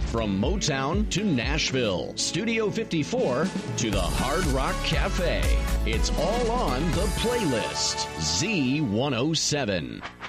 From Motown to Nashville, Studio 54 to the Hard Rock Cafe. It's all on the playlist. Z107.